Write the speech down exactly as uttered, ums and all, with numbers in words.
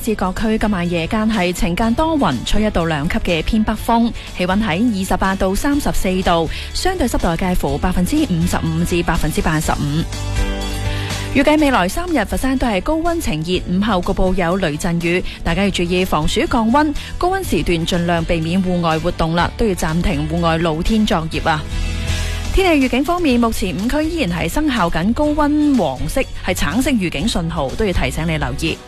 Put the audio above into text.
至各區今晚夜間係晴間多雲，吹一到兩級嘅偏北風，氣溫喺二十八到三十四度，相對濕度介乎百分之五十五至百分之八十五。預計未來三日佛山都係高溫晴熱，午後局部有雷陣雨，大家要注意防暑降溫，高溫時段盡量避免戶外活動啦，都要暫停戶外露天作業啊。天氣預警方面，目前五區依然係生效緊高溫黃色係橙色預警信號，都要提醒你留意。